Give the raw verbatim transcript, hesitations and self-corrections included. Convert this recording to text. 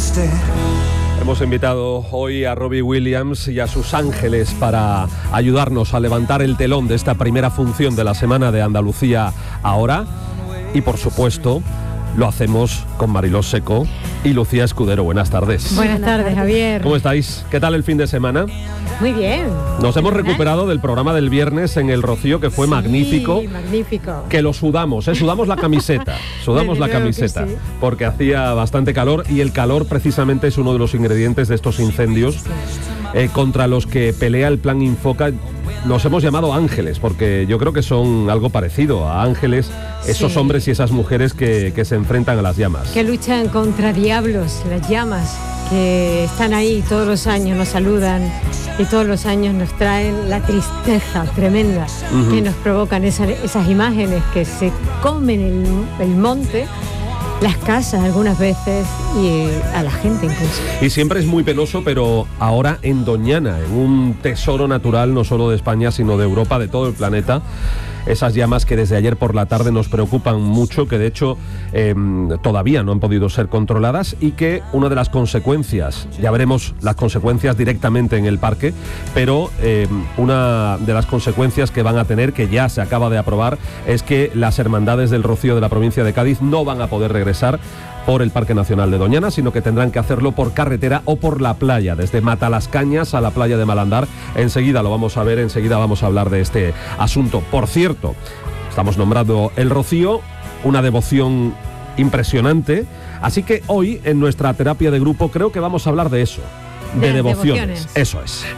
triste. Hemos invitado hoy a Robbie Williams y a sus ángeles para ayudarnos a levantar el telón de esta primera función de la Semana de Andalucía ahora. Y por supuesto, lo hacemos con Mariló Seco y Lucía Escudero. Buenas tardes. Buenas tardes, Javier. ¿Cómo estáis? ¿Qué tal el fin de semana? Muy bien. Nos hemos recuperado del programa del viernes en el Rocío, que fue sí, magnífico. magnífico. Que lo sudamos, ¿eh? Sudamos la camiseta. Sudamos la camiseta. Sí. Porque hacía bastante calor y el calor precisamente es uno de los ingredientes de estos incendios sí. eh, contra los que pelea el Plan Infoca. Los hemos llamado ángeles, porque yo creo que son algo parecido a ángeles, esos sí. hombres y esas mujeres que, que se enfrentan a las llamas. Que luchan contra diablos, las llamas, que están ahí todos los años, nos saludan y todos los años nos traen la tristeza tremenda uh-huh. que nos provocan esa, esas imágenes que se comen el, el monte, las casas algunas veces y a la gente incluso. Y siempre es muy penoso, pero ahora en Doñana, en un tesoro natural no solo de España, sino de Europa, de todo el planeta, esas llamas que desde ayer por la tarde nos preocupan mucho, que de hecho eh, todavía no han podido ser controladas y que una de las consecuencias, ya veremos las consecuencias directamente en el parque, pero eh, una de las consecuencias que van a tener, que ya se acaba de aprobar, es que las hermandades del Rocío de la provincia de Cádiz no van a poder regresar por el Parque Nacional de Doñana, sino que tendrán que hacerlo por carretera o por la playa, desde Matalascañas a la playa de Malandar. Enseguida lo vamos a ver, enseguida vamos a hablar de este asunto. Por cierto, estamos nombrando el Rocío, una devoción impresionante, así que hoy en nuestra terapia de grupo creo que vamos a hablar de eso, de, de devociones. devociones. Eso es.